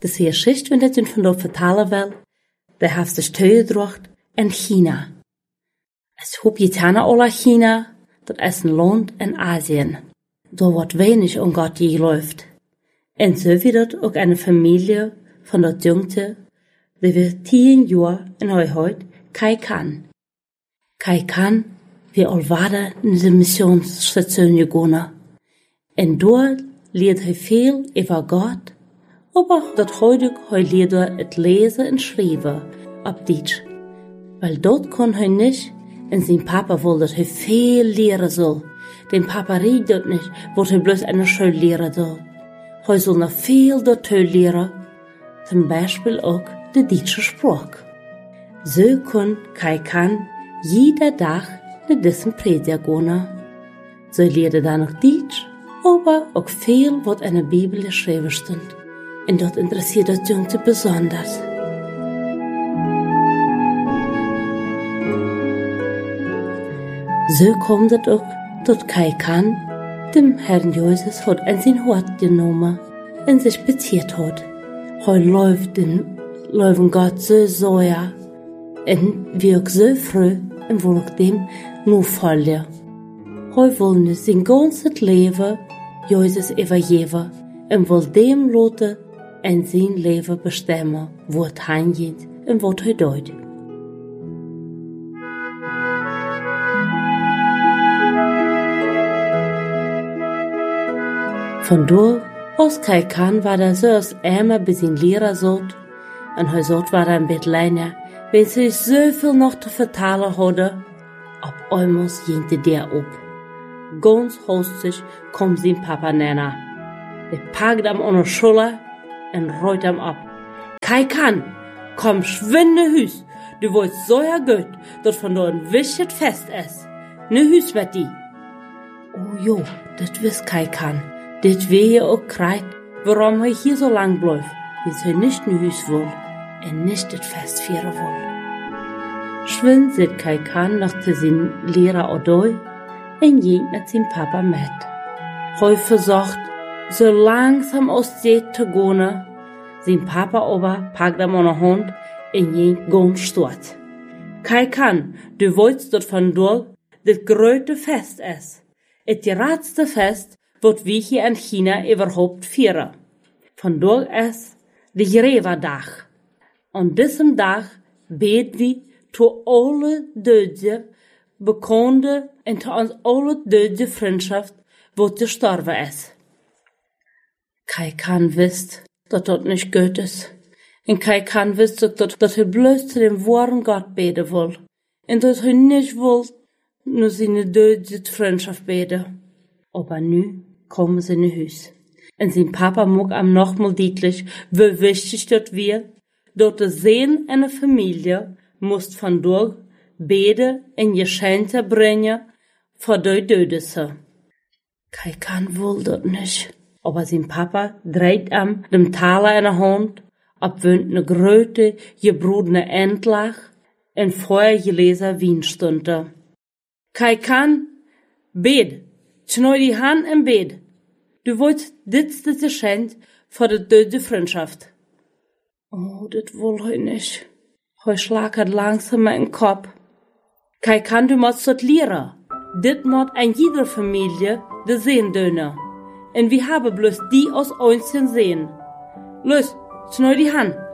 Das hier Schicht, wenn das von dort vertalen will, der hat sich teugedrocht in China. Es hob Jitana alla China, dat is een land in Asien. Da wordt wenig um Gott geläuft. En so wie dat ook eine Familie von dat Jungte, die wir 10 Jahre in heute Kai Kan. Kai Kan, wie al waren in de Missionsstation gegangen. En dort leert hij veel over Gott, aber dat heute leert het lezen en schrijven op Deutsch. Weil dort kon hij niet, en zijn papa wil dat hij veel leren zal. Den papa reed dat niet, wordt hij bloos een school leren zal. Hij zal nog veel dat leren, zum Beispiel ook de Duitse spraak. Zo kon Kai Kan jeder dag naar deze prediger gaan. Ze leerde dan nog Duits, aber ook veel wat in de Bibel geschreven stond. En dat interesseert dat jongste besonders. Zo komt het ook dat Kai Kan dem Herrn Jesus hat in sein Hort genommen und sich beziert hat. Hij läuft den Leuven Gott so sehr und wie auch so früh und will auch dem nur folgen. Hij will nicht sein ganzes Leben Jesus übergeben und will dem lassen in sein Leben bestimmen, wo es hingeht und was er tut. Von dort aus Kai Kan war er so als einmal bis in Lehrer sagt, und er sagt, war er ein bisschen kleiner, wenn sie so viel noch zu vertalen hatte, ab einmal jente der ab. Ganz hastig kommt sein Papa näher. Der packt ihm an der Schulter und rollt ihm ab. Kai Kan, komm, schwinde Hüs, du wolltest so ja gut, dass von dort ein Wischet fest ist. Ne Hüs mit die. Oh jo, das wisst Kai Kan. Dit wehe ook kreit, warum hij hier so lang bleibt, bis hij nicht in Hüs will und nicht das Fest feiern will. Schwind sieht Kai Kan noch zu seinem Lehrer Odoi und geht mit seinem Papa mit. Hij versucht, so langsam aus der zu gehen, sein Papa aber packt ihm an der Hand und geht ganz stolz. Kai Kan, du wolltest dort von dort das größte Fest ist. Das geradste Fest, wat wir hier in China überhaupt feiern. Von dort ist der Greva-Tag. An diesem Tag beten wir zu alle Döden, Bekannte und zu uns alle Döden Freundschaft, wat gestorben ist. Kai Kan wisst, dass das nicht gut ist. Und Kai Kan wisst auch, dass er bloß zu dem wahren Gott beten will. Und dass er nicht will, nur seine Döden Freundschaft beten. Aber nu kommen sie in Hüs. Und sein Papa mag ihm nochmal deutlich, wie wichtig das wird, dort der Sehen einer Familie muss von dort Bede in Geschenke bringen, vor die Dödese. Kai Kan will das nicht. Aber sein Papa dreht ihm dem Taler in der Hand, abwöhnt ne gröte, gebrodene Endlach und vorher geleser Wienstunde. Kai Kan, bed! Schneu die Hand im Bett. Du wolltest das Geschenk für die döde Freundschaft. Oh, das will ich nicht. Hij schlagert langsam mit dem Kopf. Kai Kan, du musst das lernen. Das muss in jeder Familie de sehen döne. Und wir haben bloß die aus uns sehen. Los, schneu die Hand.